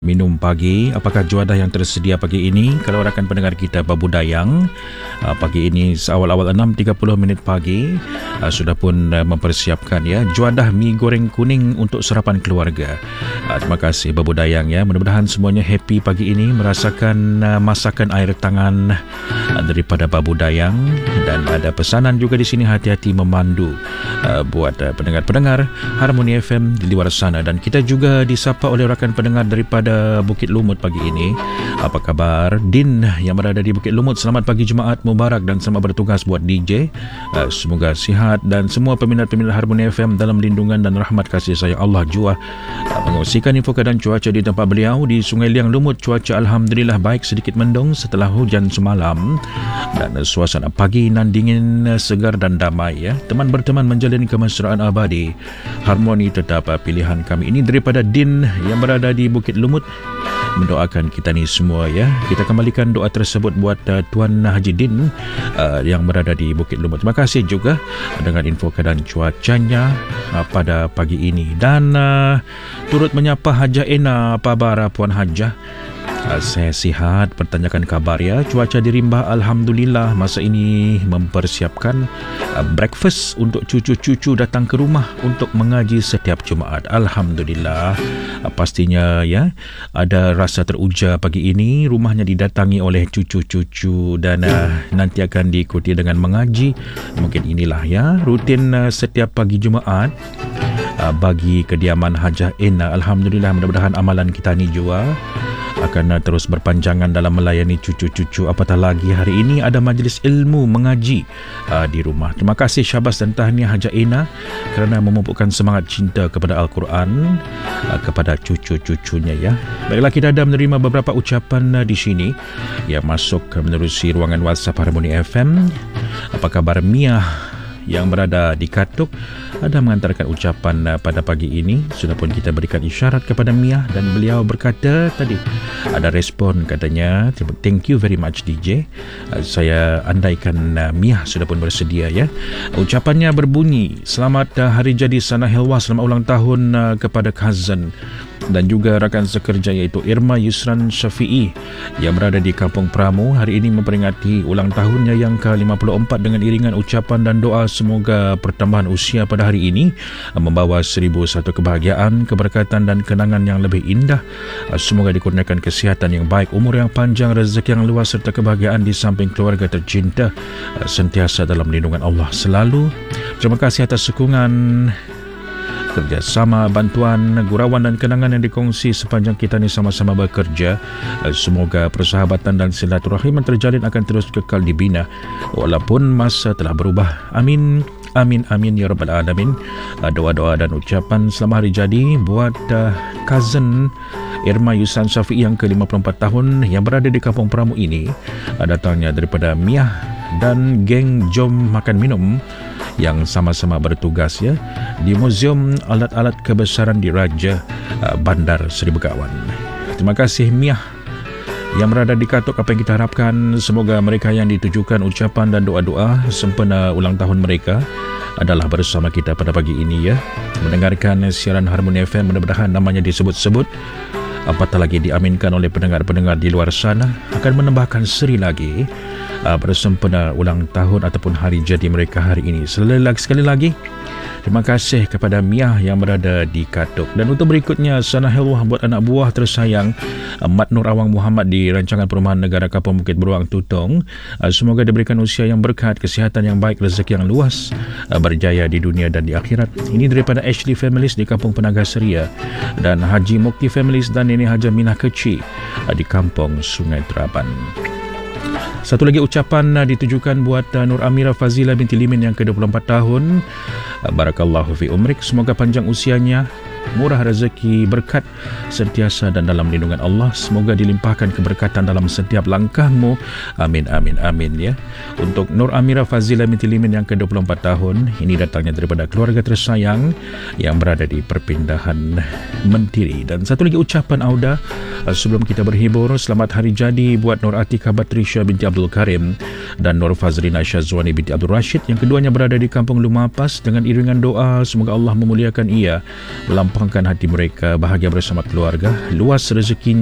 Minum pagi, apakah juadah yang tersedia pagi ini? Kalau rakan pendengar kita Babu Dayang, pagi ini seawal-awal 6.30 pagi sudah pun mempersiapkan ya juadah mi goreng kuning untuk sarapan keluarga. Terima kasih Babu Dayang ya. Mudah-mudahan semuanya happy pagi ini merasakan masakan air tangan daripada Babu Dayang, dan ada pesanan juga di sini, hati-hati memandu buat pendengar-pendengar Harmoni FM di luar sana. Dan kita juga disapa oleh rakan pendengar daripada Bukit Lumut pagi ini. Apa kabar Din yang berada di Bukit Lumut? Selamat pagi Jumaat Mubarak dan selamat bertugas buat DJ. Semoga sihat dan semua peminat-peminat Harmoni FM dalam lindungan dan rahmat kasih sayang Allah jua. Mengungsikan info keadaan cuaca di tempat beliau di Sungai Liang Lumut. Cuaca alhamdulillah baik, sedikit mendung setelah hujan semalam, dan suasana pagi nan dingin, segar dan damai ya. Teman berteman menjalin kemesraan abadi. Harmoni tetap pilihan kami. Ini daripada Din yang berada di Bukit Lumut. Mendoakan kita ni semua ya. Kita kembalikan doa tersebut buat Tuan Haji Din yang berada di Bukit Lumut. Terima kasih juga dengan info keadaan cuacanya pada pagi ini. Dan turut menyapa Hajah Ena. Apa khabar Puan Hajah? Saya sihat, bertanyakan kabar ya. Cuaca di Rimba alhamdulillah masa ini mempersiapkan breakfast untuk cucu-cucu datang ke rumah untuk mengaji setiap Jumaat. Alhamdulillah. Pastinya ya ada rasa teruja pagi ini, rumahnya didatangi oleh cucu-cucu dan nanti akan diikuti dengan mengaji. Mungkin inilah ya rutin setiap pagi Jumaat bagi kediaman Hajah Ena. Alhamdulillah, mudah-mudahan amalan kita ni juga akan terus berpanjangan dalam melayani cucu-cucu. Apatah lagi hari ini ada majlis ilmu mengaji di rumah. Terima kasih syabas dan tahniah Hajah Ena kerana memupukkan semangat cinta kepada Al-Quran kepada cucu-cucunya ya. Baiklah, kita ada menerima beberapa ucapan di sini yang masuk menerusi ruangan WhatsApp Harmoni FM. Apa kabar Mia yang berada di Katuk? Ada mengantarkan ucapan pada pagi ini. Sudah pun kita berikan isyarat kepada Mia dan beliau berkata tadi ada respon, katanya thank you very much DJ. Saya andaikan Mia sudah pun bersedia ya. Ucapannya berbunyi, selamat hari jadi Sana Helwa, selamat ulang tahun kepada cousin dan juga rakan sekerja iaitu Irma Yusran Syafi'i yang berada di Kampung Pramu. Hari ini memperingati ulang tahunnya yang ke-54 dengan iringan ucapan dan doa semoga pertambahan usia pada hari ini membawa 1001 kebahagiaan, keberkatan dan kenangan yang lebih indah. Semoga dikurniakan kesihatan yang baik, umur yang panjang, rezeki yang luas serta kebahagiaan di samping keluarga tercinta, sentiasa dalam lindungan Allah selalu. Terima kasih atas sokongan, kerjasama, bantuan, gurauan dan kenangan yang dikongsi sepanjang kita ni sama-sama bekerja. Semoga persahabatan dan silaturahim yang terjalin akan terus kekal dibina walaupun masa telah berubah. Amin. Amin, amin ya rabbal alamin. Doa-doa dan ucapan selamat hari jadi buat cousin Irma Yusran Syafi'i yang ke-54 tahun yang berada di Kampung Pramu ini. Datangnya daripada Mia dan geng Jom Makan Minum yang sama-sama bertugas ya di Museum Alat-Alat Kebesaran Diraja Bandar Seri Begawan. Terima kasih Mia yang berada di Katuk. Apa yang kita harapkan, semoga mereka yang ditujukan ucapan dan doa-doa sempena ulang tahun mereka adalah bersama kita pada pagi ini ya. Mendengarkan siaran Harmoni FM, mudah-mudahan namanya disebut-sebut, apatah lagi diaminkan oleh pendengar-pendengar di luar sana, akan menambahkan seri lagi bersempena ulang tahun ataupun hari jadi mereka hari ini. Sekali lagi terima kasih kepada Mia yang berada di Katuk. Dan untuk berikutnya, Sana Helwah buat anak buah tersayang Mat Nur Awang Muhammad di Rancangan Perumahan Negara Kampung Bukit Beruang Tutong. Semoga diberikan usia yang berkat, kesihatan yang baik, rezeki yang luas, berjaya di dunia dan di akhirat. Ini daripada Ashley Families di Kampung Penaga Seria dan Haji Mukti Families dan Nenek Haja Minah Kecil di Kampung Sungai Teraban. Satu lagi ucapan ditujukan buat Nur Amira Fazila binti Limin yang ke-24 tahun. Barakallahu fi umrik. Semoga panjang usianya, murah rezeki, berkat sentiasa dan dalam lindungan Allah. Semoga dilimpahkan keberkatan dalam setiap langkahmu. Amin, amin, amin ya. Untuk Nur Amira Fazila binti Limin yang ke-24 tahun, ini datangnya daripada keluarga tersayang yang berada di perpindahan Mentiri. Dan satu lagi ucapan Auda Sebelum kita berhibur, selamat hari jadi buat Nur Atika Batrisha binti Abdul Karim dan Nur Fazrina Syazwani binti Abdul Rashid yang keduanya berada di Kampung Lumapas. Dengan iringan doa, semoga Allah memuliakan ia, melampangkan hati mereka, bahagia bersama keluarga, luas rezekinya